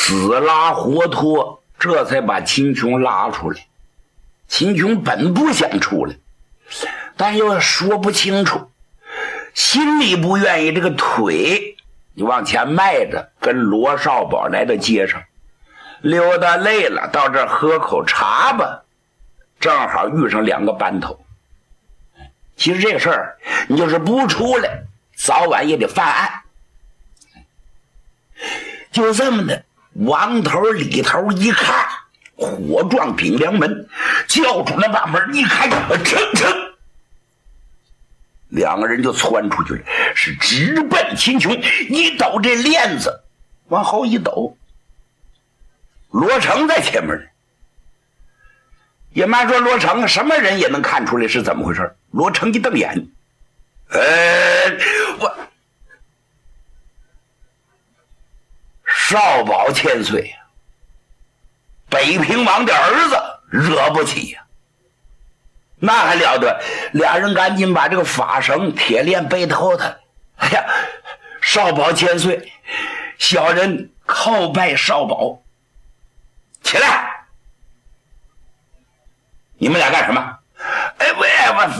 死拉活拖，这才把秦琼拉出来。秦琼本不想出来，但又说不清楚，心里不愿意，这个腿你往前迈着，跟罗少宝来到街上，溜达累了，到这儿喝口茶吧，正好遇上两个班头。其实这个事儿你就是不出来，早晚也得犯案。就这么的，王头李头一看，火撞顶梁门，叫住那把门一开，噌，两个人就窜出去了，是直奔秦琼，一抖这链子往后一抖，罗成在前面。野蛮说罗成什么人也能看出来是怎么回事。罗成一瞪眼，我少保千岁呀，北平王的儿子惹不起呀，那还了得！俩人赶紧把这个法绳铁链背头他。哎呀，少保千岁，小人叩拜少保。起来！你们俩干什么？哎，我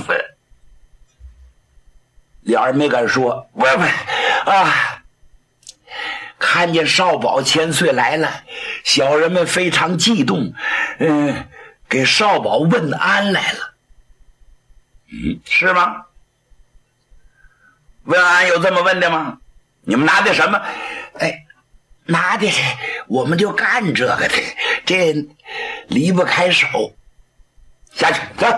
俩人没敢说。我啊，看见少保千岁来了，小人们非常激动，给少保问安来了。是吗？问安有这么问的吗？你们拿的什么？哎，拿的我们就干这个的，这离不开手。下去走！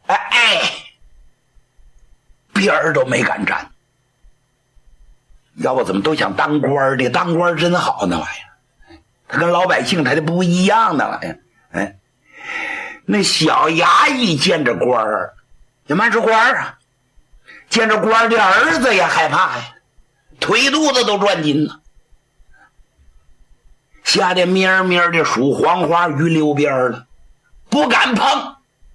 边儿都没敢站。要不怎么都想当官的？当官真好那玩意儿，他跟老百姓他就不一样那玩意儿。那小衙役见着官儿，也蛮是官儿啊，见着官儿的儿子也害怕呀，腿肚子都转筋了，吓得咩咩的数黄花鱼溜边了，不敢碰。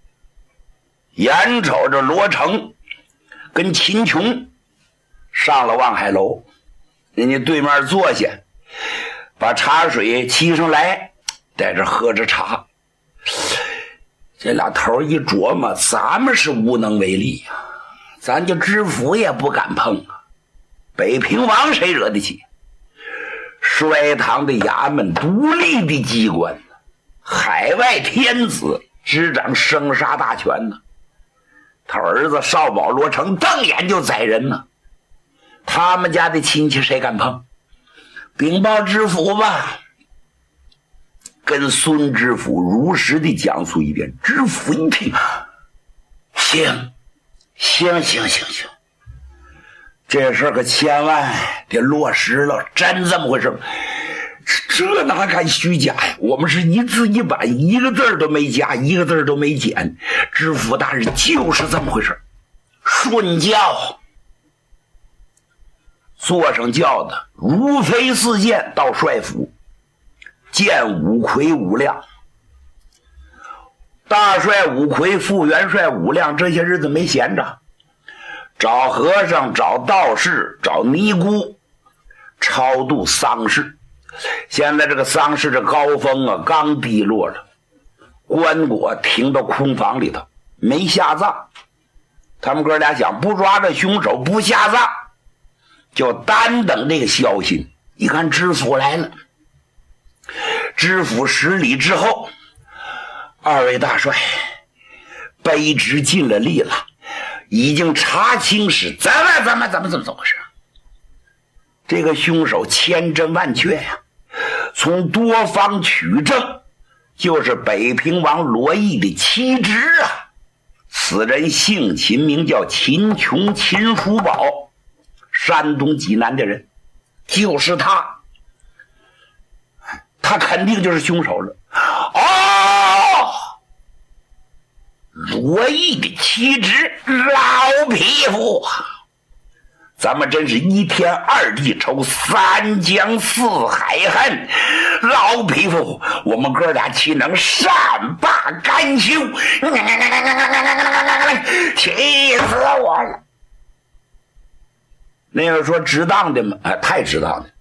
眼瞅着罗成跟秦琼上了望海楼，人家对面坐下，把茶水沏上来，在这喝着茶。这俩头一琢磨，咱们是无能为力呀，咱就知府也不敢碰啊，北平王谁惹得起？衰唐的衙门，独立的机关，海外天子执掌生杀大权呢。他儿子少保罗成瞪眼就宰人呢，他们家的亲戚谁敢碰？禀报知府吧。跟孙知府如实的讲述一遍。知府一听，行，这事可千万得落实了，真这么回事。这哪敢虚假呀？我们是一字一板，一个字都没加，一个字都没减。知府大人就是这么回事。顺轿，坐上轿的如飞似箭到帅府，见五魁五亮。大帅五魁、副元帅五亮这些日子没闲着，找和尚、找道士、找尼姑超度丧事。现在这个丧事这高峰啊刚低落了，棺椁停到空房里头，没下葬。他们哥俩想不抓着凶手不下葬，就单等这个消息。一看知府来了，知府施礼之后，二位大帅，卑职尽了力了，已经查清是怎么回事。这个凶手千真万确呀，从多方取证，就是北平王罗毅的妻侄啊。此人姓秦，名叫秦琼，秦叔宝，山东济南的人，就是他。他肯定就是凶手了。罗毅的妻侄，老匹夫，咱们真是一天二地仇，三江四海恨。老匹夫，我们哥俩岂能善罢甘休？气死我了！那个说值当的吗？太值当的。